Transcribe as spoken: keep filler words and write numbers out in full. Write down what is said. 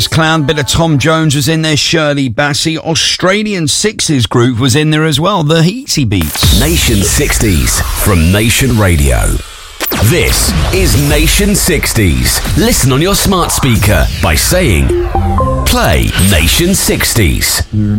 Clown, bit of Tom Jones was in there, Shirley Bassey. Australian Sixes group was in there as well, the Heatsy Beats. Nation sixties from Nation Radio. This is Nation sixties. Listen on your smart speaker by saying, play Nation sixties.